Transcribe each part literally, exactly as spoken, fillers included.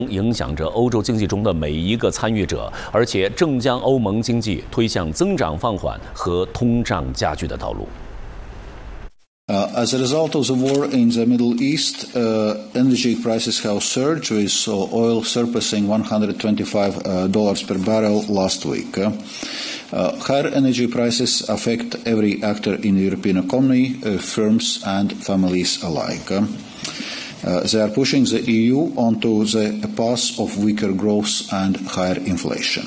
影响着欧洲经济中的每一个参与者，而且正将欧盟经济推向增长放缓和通胀加剧的道路。 Uh, as a result of the war in the Middle East, uh, energy prices have surged, with uh, oil surpassing one hundred twenty-five dollars per barrel last week. Uh, uh, higher energy prices affect every actor in the European economy, uh, firms and families alike. Uh, uh, they are pushing the E U onto the path of weaker growth and higher inflation.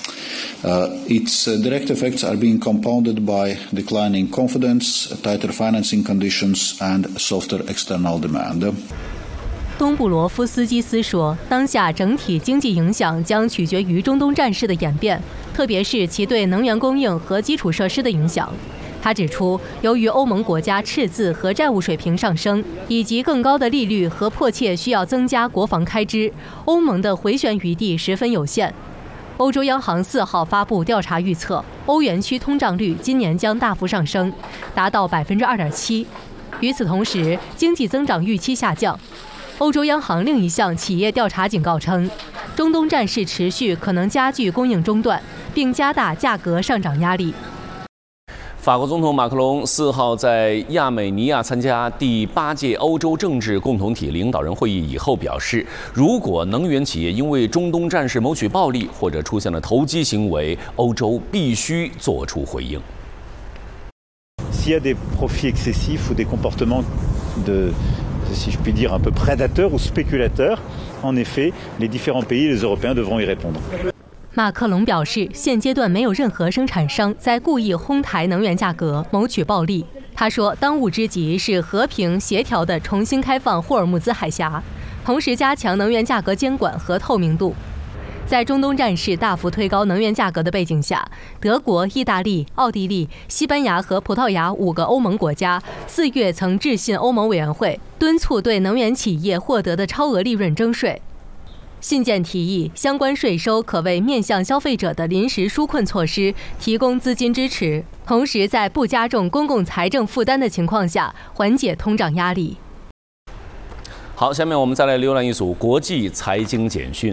Uh, its uh, direct effects are being compounded by declining confidence, tighter financing conditions, and softer external demand. 东布罗夫斯基斯说，当下整体经济影响将取决于中东战事的演变，特别是其对能源供应和基础设施的影响。他指出，由于欧盟国家赤字和债务水平上升，以及更高的利率和迫切需要增加国防开支，欧盟的回旋余地十分有限。 欧洲央行四号发布调查预测，欧元区通胀率今年将大幅上升，达到百分之二点七。与此同时，经济增长预期下降。欧洲央行另一项企业调查警告称，中东战事持续可能加剧供应中断，并加大价格上涨压力。 法国总统马克龙四号在亚美尼亚参加第八届欧洲政治共同体领导人会议以后表示，如果能源企业因为中东战事谋取暴利或者出现了投机行为，欧洲必须做出回应。 S'il y a des profits excessifs ou des comportements de, si je puis dire, un peu prédateurs ou spéculateurs, en effet, les différents pays, les Européens devront y répondre. 马克龙表示，现阶段没有任何生产商在故意哄抬能源价格、谋取暴利。他说，当务之急是和平协调地重新开放霍尔木兹海峡，同时加强能源价格监管和透明度。在中东战事大幅推高能源价格的背景下，德国、意大利、奥地利、西班牙和葡萄牙五个欧盟国家四月曾致信欧盟委员会，敦促对能源企业获得的超额利润征税。 信件提议，相关税收可为面向消费者的临时纾困措施提供资金支持，同时在不加重公共财政负担的情况下，缓解通胀压力。 好，下面我们再来浏览一组国际财经简讯。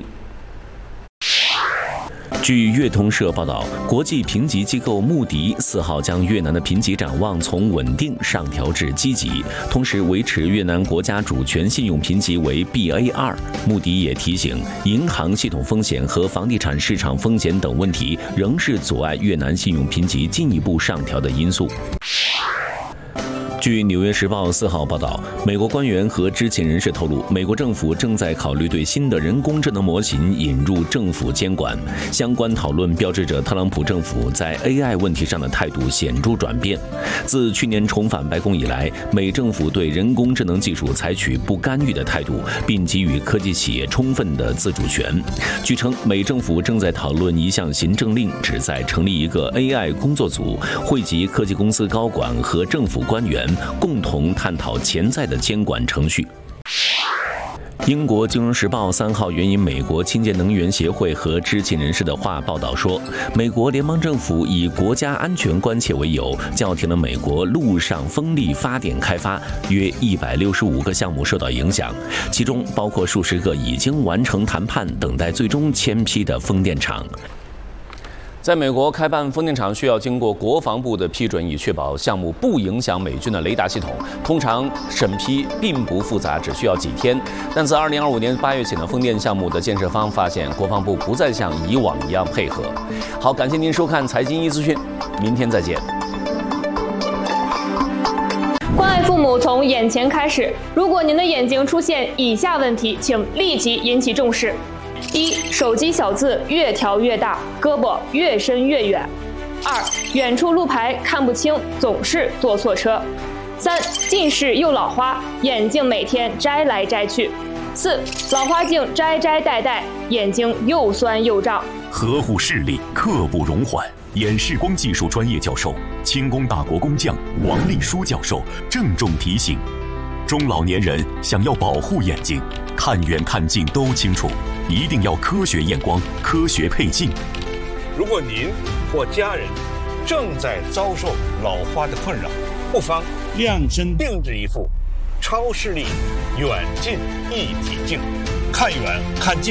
据越通社报道，国际评级机构穆迪四号将越南的评级展望从稳定上调至积极，同时维持越南国家主权信用评级为 B A 二。穆迪也提醒，银行系统风险和房地产市场风险等问题仍是阻碍越南信用评级进一步上调的因素。 据《纽约时报》四号报道，美国官员和知情人士透露，美国政府正在考虑对新的人工智能模型引入政府监管。相关讨论标志着特朗普政府在 A I 问题上的态度显著转变。自去年重返白宫以来，美政府对人工智能技术采取不干预的态度，并给予科技企业充分的自主权。据称，美政府正在讨论一项行政令，旨在成立一个 A I 工作组，汇集科技公司高管和政府官员。 共同探讨潜在的监管程序。英国《金融时报》三号援引美国清洁能源协会和知情人士的话报道说，美国联邦政府以国家安全关切为由，叫停了美国陆上风力发电开发，约一百六十五个项目受到影响，其中包括数十个已经完成谈判、等待最终签批的风电场。 在美国开办风电场需要经过国防部的批准，以确保项目不影响美军的雷达系统。通常审批并不复杂，只需要几天。但自二零二五年八月起呢，风电项目的建设方发现国防部不再像以往一样配合。好，感谢您收看财经一资讯，明天再见。 关爱父母从眼前开始。如果您的眼睛出现以下问题，请立即引起重视。 一、手机小字越调越大，胳膊越伸越远；二、远处路牌看不清，总是坐错车；三、近视又老花，眼镜每天摘来摘去；四、老花镜摘摘戴戴，眼睛又酸又胀。 呵护视力，刻不容缓。眼视光技术专业教授、轻工大国工匠王立书教授郑重提醒：中老年人想要保护眼睛，看远看近都清楚。 一定要科学验光，科学配镜。 如果您或家人正在遭受老花的困扰，不妨量身定制一副超视力远近一体镜，看远看近。